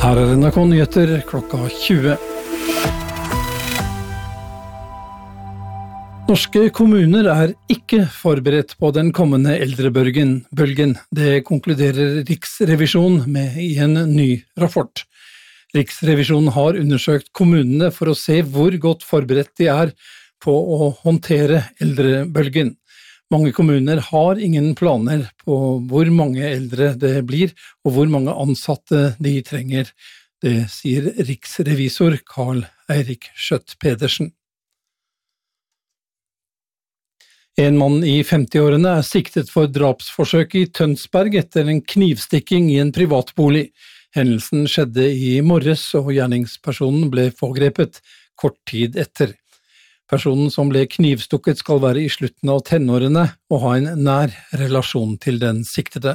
Her NRK Nyheter klokka 20. Norske kommuner ikke forberedt på den kommende eldrebølgen. Det konkluderer Riksrevisjonen med i en ny rapport. Riksrevisjonen har undersøkt kommunene for å se hvor godt forberedt de på å håndtere eldrebølgen. Mange kommuner har ingen planer på hvor mange eldre det blir, og hvor mange ansatte de trenger. Det sier riksrevisor Karl Eirik Schjøtt-Pedersen. En mann i 50-årene siktet for drapsforsøk i Tønsberg etter en knivstikking i en privatbolig. Hendelsen skjedde i morges, og gjerningspersonen ble pågrepet kort tid etter. Personen som ble knivstukket skal være i slutten av tenårene og ha en nær relasjon til den siktede.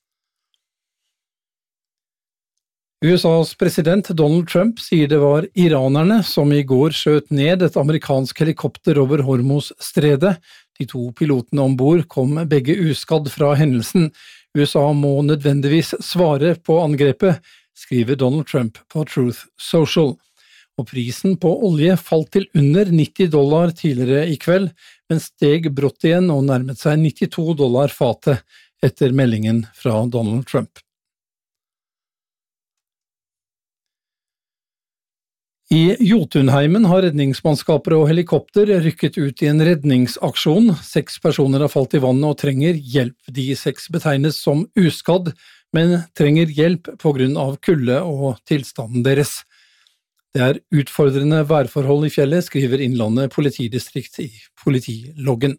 USAs president Donald Trump sier det var iranerne som i går skjøt ned et amerikansk helikopter over Hormuz-stredet. De 2 pilotene ombord kom begge uskadd fra hendelsen. USA må nødvendigvis svare på angrepet, skriver Donald Trump på Truth Social. Og prisen på olje falt til under $90 tidligere i kveld, men steg brått igjen og nærmet seg $92 fatet etter meldingen fra Donald Trump. I Jotunheimen har redningsmannskaper og helikopter rykket ut i en redningsaksjon. 6 personer har falt i vannet og trenger hjelp. De 6 betegnes som uskadd, men trenger hjelp på grunn av kulde og tilstanden deres. Det utfordrende værforhold i fjellet, skriver Innlandet politidistrikt i politiloggen.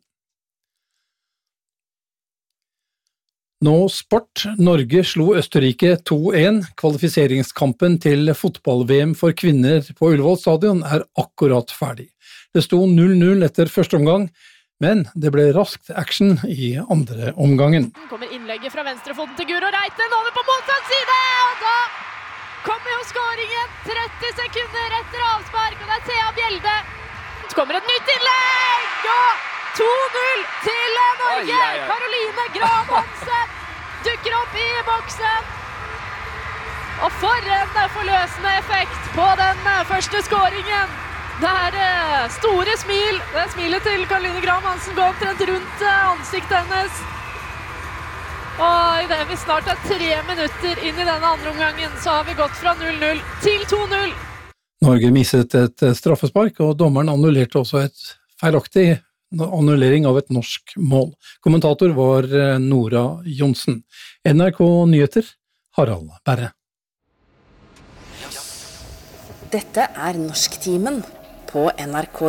Nå sport. Norge slo Østerrike 2-1. Kvalifiseringskampen til fotball-VM for kvinner på Ullevål stadion akkurat ferdig. Det sto 0-0 etter første omgang, men det ble raskt action i andre omgangen. Kommer innlegget fra venstrefoten til Guro Reiten over på motsatt side, og da kommer jo skåringen 30 sekunder etter avspark, og det Thea Bjelde. Så kommer et nytt innlegg, og 2-0 til Norge. Caroline Graham Hansen dukker opp i boksen. Og for en forløsende effekt på den første skåringen. Det store smil. Det smilet til Caroline Graham Hansen går omtrent rundt ansiktet hennes. Og i det vi snart 3 minutter inn i denne andre omgangen, så har vi gått fra 0-0 til 2-0. Norge mistet et straffespark, og dommeren annullerte også et feilaktig annullering av et norsk mål. Kommentator var Nora Johnsen. NRK Nyheter, Harald Berre. Dette Norsktimen på NRK